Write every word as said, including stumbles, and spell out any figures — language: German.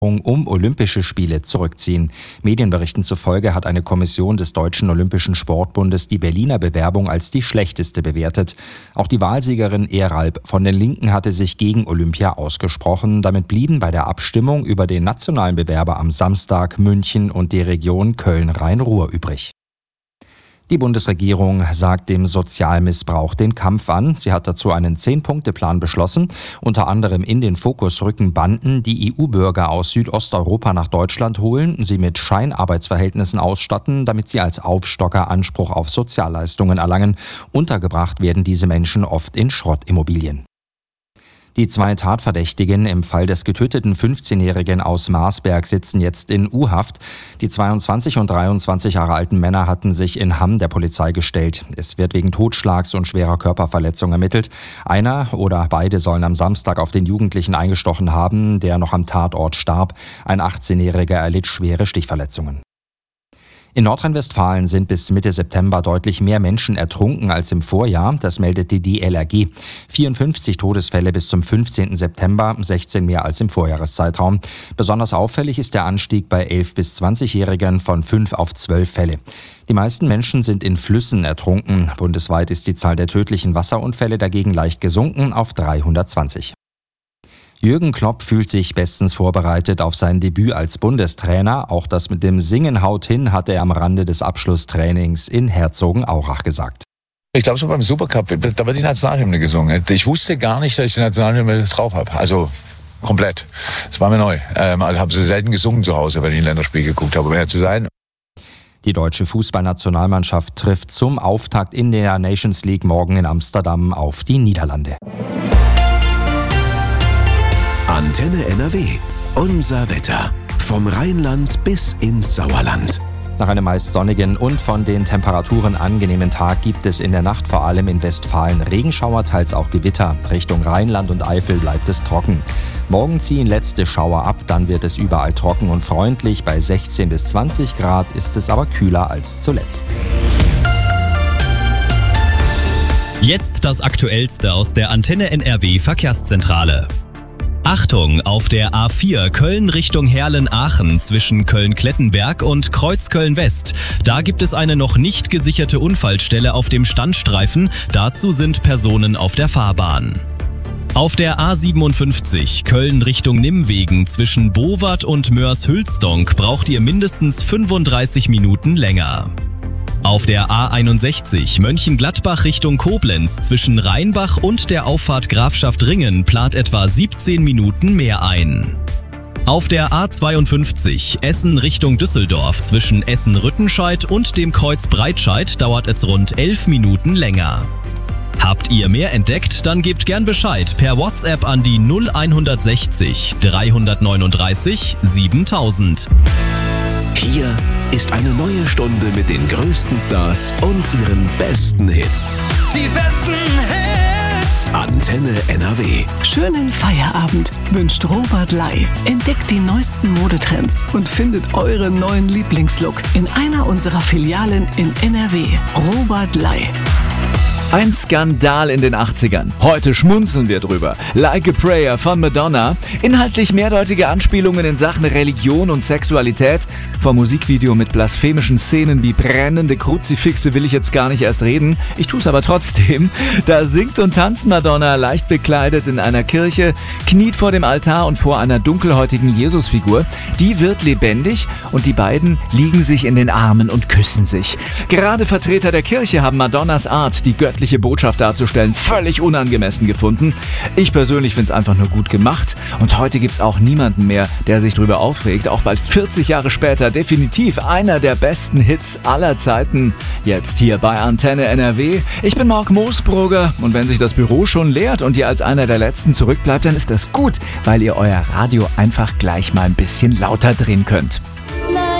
um Olympische Spiele zurückziehen. Medienberichten zufolge hat eine Kommission des Deutschen Olympischen Sportbundes die Berliner Bewerbung als die schlechteste bewertet. Auch die Wahlsiegerin Eralb von den Linken hatte sich gegen Olympia ausgesprochen. Damit blieben bei der Abstimmung über den nationalen Bewerber am Samstag München und die Region Köln-Rhein-Ruhr übrig. Die Bundesregierung sagt dem Sozialmissbrauch den Kampf an. Sie hat dazu einen Zehn-Punkte-Plan beschlossen. Unter anderem in den Fokus rücken Banden, die E U-Bürger aus Südosteuropa nach Deutschland holen, sie mit Scheinarbeitsverhältnissen ausstatten, damit sie als Aufstocker Anspruch auf Sozialleistungen erlangen. Untergebracht werden diese Menschen oft in Schrottimmobilien. Die zwei Tatverdächtigen im Fall des getöteten fünfzehnjährigen aus Marsberg sitzen jetzt in U-Haft. Die zweiundzwanzig und dreiundzwanzig Jahre alten Männer hatten sich in Hamm der Polizei gestellt. Es wird wegen Totschlags und schwerer Körperverletzung ermittelt. Einer oder beide sollen am Samstag auf den Jugendlichen eingestochen haben, der noch am Tatort starb. Ein achtzehnjähriger erlitt schwere Stichverletzungen. In Nordrhein-Westfalen sind bis Mitte September deutlich mehr Menschen ertrunken als im Vorjahr. Das meldete die L R G. vierundfünfzig Todesfälle bis zum fünfzehnten September, sechzehn mehr als im Vorjahreszeitraum. Besonders auffällig ist der Anstieg bei elf- bis zwanzigjährigen von fünf auf zwölf Fälle. Die meisten Menschen sind in Flüssen ertrunken. Bundesweit ist die Zahl der tödlichen Wasserunfälle dagegen leicht gesunken auf dreihundertzwanzig. Jürgen Klopp fühlt sich bestens vorbereitet auf sein Debüt als Bundestrainer. Auch das mit dem Singen haut hin, hat er am Rande des Abschlusstrainings in Herzogenaurach gesagt. Ich glaube, so beim Supercup, da wird die Nationalhymne gesungen. Ich wusste gar nicht, dass ich die Nationalhymne drauf habe. Also komplett. Das war mir neu. Ähm, also habe sie selten gesungen zu Hause, wenn ich ein Länderspiel geguckt habe, um ehrlich zu sein. Die deutsche Fußballnationalmannschaft trifft zum Auftakt in der Nations League morgen in Amsterdam auf die Niederlande. Antenne N R W. Unser Wetter. Vom Rheinland bis ins Sauerland. Nach einem meist sonnigen und von den Temperaturen angenehmen Tag gibt es in der Nacht vor allem in Westfalen Regenschauer, teils auch Gewitter. Richtung Rheinland und Eifel bleibt es trocken. Morgen ziehen letzte Schauer ab, dann wird es überall trocken und freundlich. Bei sechzehn bis zwanzig Grad ist es aber kühler als zuletzt. Jetzt das Aktuellste aus der Antenne N R W Verkehrszentrale. Achtung, auf der A vier Köln Richtung Herlen-Aachen zwischen Köln-Klettenberg und Kreuzköln-West. Da gibt es eine noch nicht gesicherte Unfallstelle auf dem Standstreifen. Dazu sind Personen auf der Fahrbahn. Auf der A siebenundfünfzig Köln Richtung Nimwegen zwischen Bowart und Moers-Hülsdonk braucht ihr mindestens fünfunddreißig Minuten länger. Auf der A einundsechzig Mönchengladbach Richtung Koblenz zwischen Rheinbach und der Auffahrt Grafschaft Ringen plant etwa siebzehn Minuten mehr ein. Auf der A zweiundfünfzig Essen Richtung Düsseldorf zwischen Essen-Rüttenscheid und dem Kreuz Breitscheid dauert es rund elf Minuten länger. Habt ihr mehr entdeckt? Dann gebt gern Bescheid per WhatsApp an die null hundertsechzig dreihundertneununddreißig siebentausend. Hier ist eine neue Stunde mit den größten Stars und ihren besten Hits. Die besten Hits! Antenne N R W. Schönen Feierabend wünscht Robert Ley. Entdeckt die neuesten Modetrends und findet euren neuen Lieblingslook in einer unserer Filialen in N R W. Robert Ley. Ein Skandal in den achtzigern. Heute schmunzeln wir drüber. Like a Prayer von Madonna. Inhaltlich mehrdeutige Anspielungen in Sachen Religion und Sexualität. Vom Musikvideo mit blasphemischen Szenen wie brennende Kruzifixe will ich jetzt gar nicht erst reden. Ich tue es aber trotzdem. Da singt und tanzt Madonna leicht bekleidet in einer Kirche, kniet vor dem Altar und vor einer dunkelhäutigen Jesusfigur. Die wird lebendig und die beiden liegen sich in den Armen und küssen sich. Gerade Vertreter der Kirche haben Madonnas Art, die göttliche Botschaft darzustellen, völlig unangemessen gefunden. Ich persönlich finde es einfach nur gut gemacht und heute gibt es auch niemanden mehr, der sich drüber aufregt. Auch bald vierzig Jahre später definitiv einer der besten Hits aller Zeiten. Jetzt hier bei Antenne N R W. Ich bin Marc Moosbrugger und wenn sich das Büro schon leert und ihr als einer der Letzten zurückbleibt, dann ist das gut, weil ihr euer Radio einfach gleich mal ein bisschen lauter drehen könnt.